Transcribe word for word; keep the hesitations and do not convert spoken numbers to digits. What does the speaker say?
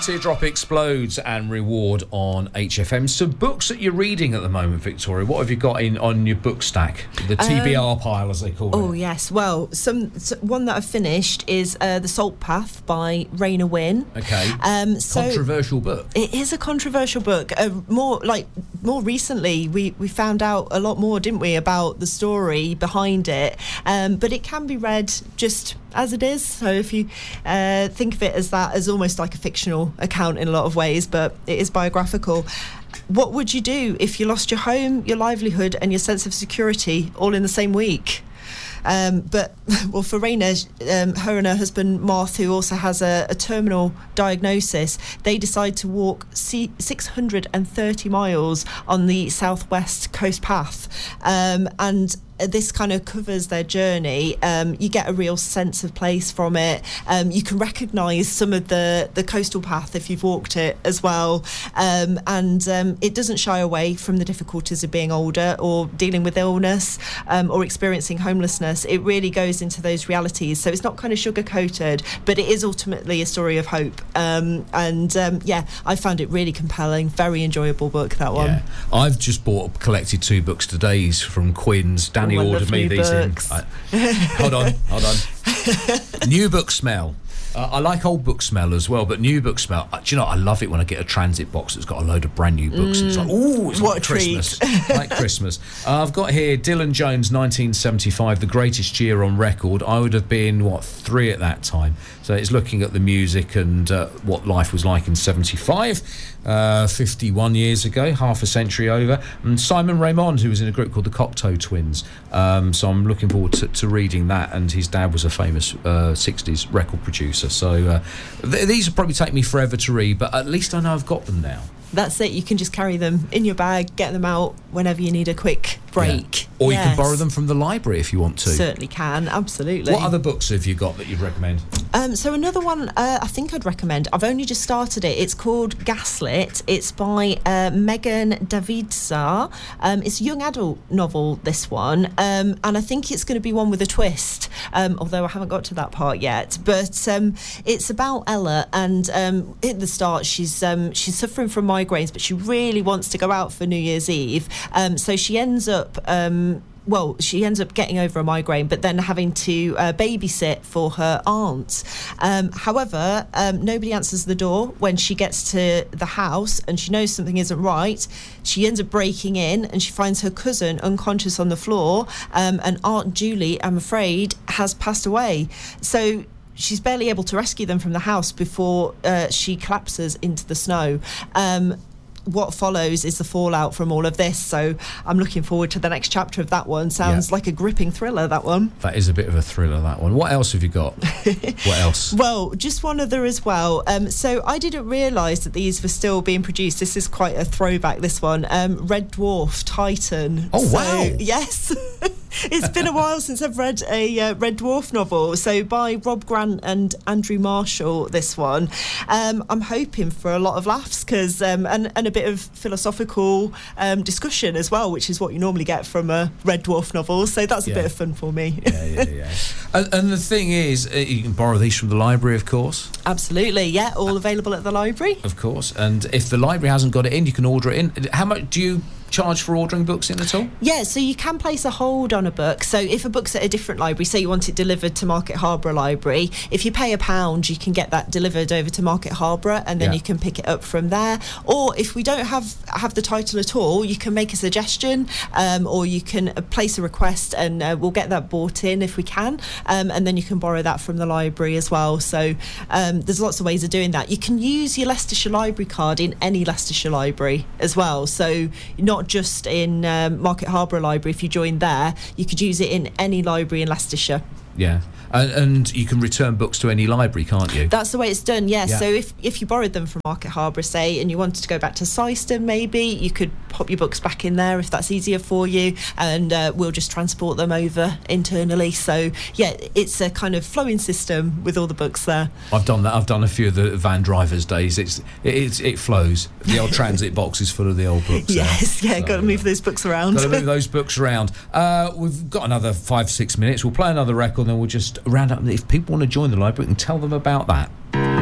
Teardrop Explodes and Reward on H F M. So books that you're reading at the moment, Victoria, what have you got in on your book stack? The T B R um, pile, as they call oh, it. Oh, yes. Well, some, so one that I've finished is uh, The Salt Path by Raina Wynn. Okay. Um, so controversial book. It is a controversial book. Uh, more like more recently, we, we found out a lot more, didn't we, about the story behind it. Um, but it can be read just as it is. So if you uh, think of it as that, as almost like a fictional account in a lot of ways, but it is biographical. What would you do if you lost your home, your livelihood and your sense of security all in the same week? Um, but, well, for Raina, um, her and her husband, Marth, who also has a, a terminal diagnosis, they decide to walk c- six hundred thirty miles on the southwest coast path. Um, and this kind of covers their journey. Um, you get a real sense of place from it. Um, you can recognise some of the, the coastal path if you've walked it as well. Um, and um, it doesn't shy away from the difficulties of being older or dealing with illness um, or experiencing homelessness. It really goes into those realities. So it's not kind of sugar-coated, but it is ultimately a story of hope. Um, and um, yeah, I found it really compelling. Very enjoyable book, that one. Yeah. I've just bought, collected two books today from Quinn's. Dan Oh, ordered me these books. in. I, hold on, hold on. New book smell. Uh, I like old book smell as well, but new book smell. Uh, do you know? I love it when I get a transit box that's got a load of brand new books. Mm, it's like, ooh, it's what like a Christmas, treat. like Christmas. Uh, I've got here Dylan Jones, nineteen seventy-five, the greatest year on record. I would have been what three at that time. So it's looking at the music and uh, what life was like in seventy-five. Uh, fifty-one years ago, half a century over. And Simon Raymond, who was in a group called the Cocteau Twins. Um, so I'm looking forward to, to reading that. And his dad was a famous uh, sixties record producer. So uh, th- these will probably take me forever to read, but at least I know I've got them now. That's it. You can just carry them in your bag, get them out whenever you need a quick break. Yeah. Or yes. you can borrow them from the library if you want to. Certainly can, absolutely. What other books have you got that you'd recommend? Um, so another one uh, I think I'd recommend, I've only just started it, it's called Gaslit. It's by uh, Megan Davidsa. Um, it's a young adult novel, this one, um, and I think it's going to be one with a twist, um, although I haven't got to that part yet. But um, it's about Ella, and um, at the start she's um, she's suffering from migraines, but she really wants to go out for New Year's Eve. Um, so she ends up... Um, well, she ends up getting over a migraine, but then having to uh, babysit for her aunt. Um, however, um, nobody answers the door when she gets to the house, and she knows something isn't right. She ends up breaking in, and she finds her cousin unconscious on the floor, um, and Aunt Julie, I'm afraid, has passed away. So she's barely able to rescue them from the house before uh, she collapses into the snow. Um, what follows is the fallout from all of this, so I'm looking forward to the next chapter of that one. Sounds yeah. like a gripping thriller, that one. That is a bit of a thriller, that one. What else have you got? What else? Well, just one other as well. Um, so I didn't realise that these were still being produced. This is quite a throwback, this one. Um, Red Dwarf Titan. Oh, so, wow. Yes. It's been a while since I've read a uh, Red Dwarf novel. So by Rob Grant and Andrew Marshall, this one. Um, I'm hoping for a lot of laughs because um, and, and a bit of philosophical um, discussion as well, which is what you normally get from a Red Dwarf novel. So that's a yeah. bit of fun for me. Yeah, yeah, yeah. and, and the thing is, uh, you can borrow these from the library, of course. Absolutely, yeah. All available at the library. Of course. And if the library hasn't got it in, you can order it in. How much do you charge for ordering books in at all? Yeah, so you can place a hold on a book. So if a book's at a different library, say you want it delivered to Market Harborough Library, if you pay a pound, you can get that delivered over to Market Harborough, and then yeah. you can pick it up from there. Or if we don't have have the title at all, you can make a suggestion, um, or you can uh, place a request, and uh, we'll get that bought in if we can, um, and then you can borrow that from the library as well. So um, there's lots of ways of doing that. You can use your Leicestershire Library card in any Leicestershire library as well. So not just in um, Market Harborough Library. If you join there, you could use it in any library in Leicestershire. Yeah. And, and you can return books to any library, can't you? That's the way it's done, yeah. yeah. So if, if you borrowed them from Market Harborough, say, and you wanted to go back to Syston, maybe, you could pop your books back in there if that's easier for you, and uh, we'll just transport them over internally. So, yeah, it's a kind of flowing system with all the books there. I've done that. I've done a few of the van drivers' days. It's it, it's, it flows. The old transit box is full of the old books. Yes, there. yeah, so, got to move those books around. Got to move those books around. Uh, we've got another five, six minutes. We'll play another record, and then we'll just round up. If people want to join the library, we can tell them about that.